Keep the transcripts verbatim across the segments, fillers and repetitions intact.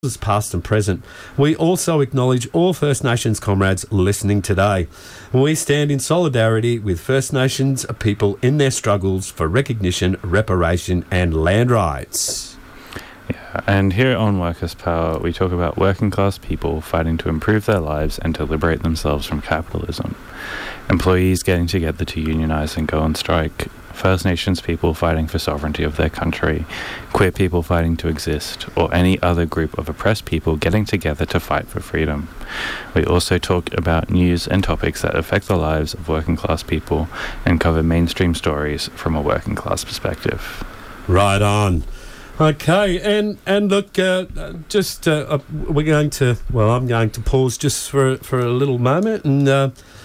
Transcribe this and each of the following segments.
past and present. We also acknowledge all First Nations comrades listening today. We stand in solidarity with First Nations people in their struggles for recognition, reparation and land rights. Yeah, and here on Workers' Power, we talk about working class people fighting to improve their lives and to liberate themselves from capitalism. Employees getting together to unionise and go on strike. First Nations people fighting for sovereignty of their country, queer people fighting to exist, or any other group of oppressed people getting together to fight for freedom. We also talk about news and topics that affect the lives of working class people and cover mainstream stories from a working class perspective. Right on. Okay, and and look, uh, just uh, uh, we're going to, well, I'm going to pause just for for a little moment and. Uh,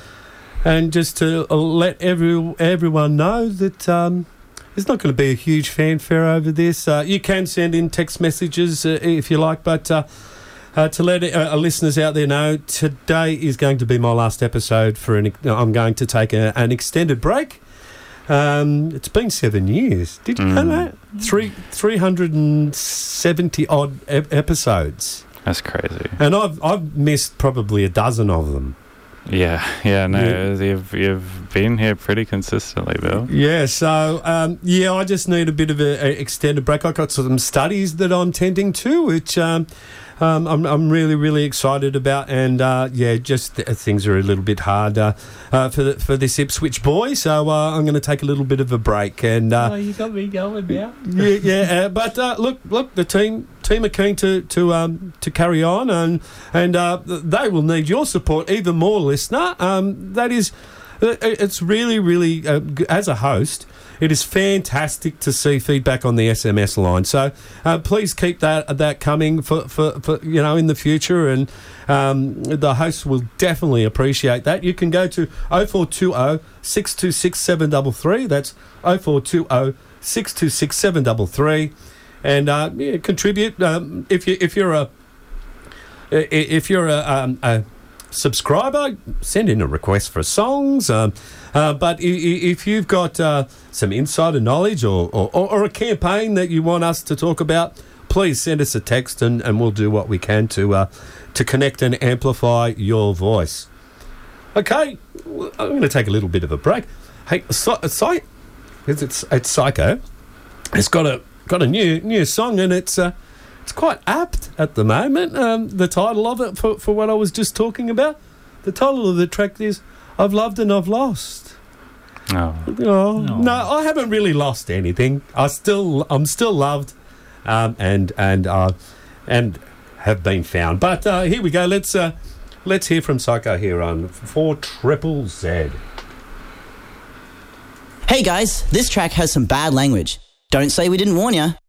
And just to let every, everyone know that um, there's not going to be a huge fanfare over this. Uh, you can send in text messages uh, if you like, but uh, uh, to let uh, our listeners out there know, today is going to be my last episode. For an, I'm going to take a, an extended break. Um, it's been seven years. Did you mm. know that? Three, three hundred seventy odd ep- episodes. That's crazy. And I've I've missed probably a dozen of them. Yeah, yeah, no, Yeah. you've you've been here pretty consistently, Bill. Yeah, so um, yeah, I just need a bit of an extended break. I've got some studies that I'm tending to, which um, um, I'm I'm really really excited about, and uh, yeah, just th- things are a little bit hard uh, uh, for the, for this Ipswich boy. So uh, I'm going to take a little bit of a break, and uh, oh, you got me going now. yeah, yeah, uh, but uh, look, look, the team. Team are keen to to um to carry on, and and uh, they will need your support even more, listener. Um, that is, it's really really uh, as a host, it is fantastic to see feedback on the S M S line. So uh, please keep that that coming for, for, for you know in the future, and um, the hosts will definitely appreciate that. You can go to oh four two oh, six two six, seven three three. That's oh four two oh, six two six, seven three three. And uh, yeah, contribute um, if you if you're a if you're a, um, a subscriber, send in a request for songs. Um, uh, but if you've got uh, some insider knowledge or, or or a campaign that you want us to talk about, please send us a text and, and we'll do what we can to uh, to connect and amplify your voice. Okay, I'm going to take a little bit of a break. Hey, so, so, it's it's Psycho. It's got a Got a new new song, and it's uh, it's quite apt at the moment. Um, the title of it for, for what I was just talking about. The title of the track is "I've Loved and I've Lost." Oh. Oh, no. no, I haven't really lost anything. I still I'm still loved, um, and and uh, and have been found. But uh, here we go. Let's uh, let's hear from Psycho here on four Triple Z. Hey guys, this track has some bad language. Don't say we didn't warn ya.